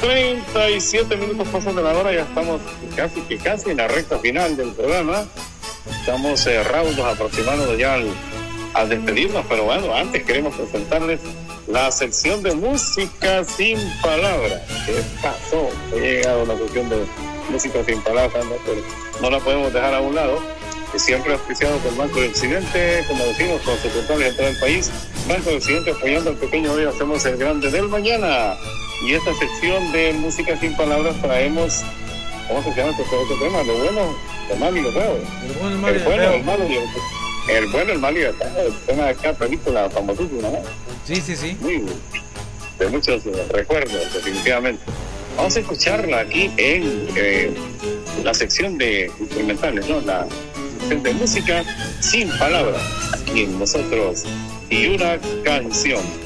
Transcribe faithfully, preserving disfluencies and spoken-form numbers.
treinta y siete minutos pasan de la hora, ya estamos casi que casi en la recta final del programa. Estamos cerrados, aproximándonos ya al, a despedirnos, pero bueno, antes queremos presentarles la sección de música sin palabras. ¿Qué pasó? Ha llegado la sección de música sin palabras, ¿no? Pero no la podemos dejar a un lado. Siempre auspiciado por Banco de Occidente, como decimos, con sucursales en todo el país. Banco de Occidente apoyando al pequeño hoy, hacemos el grande del mañana. Y esta sección de música sin palabras traemos, ¿cómo se llama este tema? Lo bueno, lo malo y lo feo. El bueno, el malo, el, bueno, el malo y el El bueno, el malo y el feo. El tema de acá, película famosísima, ¿no? Sí, sí, sí. Muy, de muchos eh, recuerdos, definitivamente. Vamos a escucharla aquí en eh, la sección de instrumentales, ¿no? La sección de música sin palabras, aquí en Nosotros y una canción.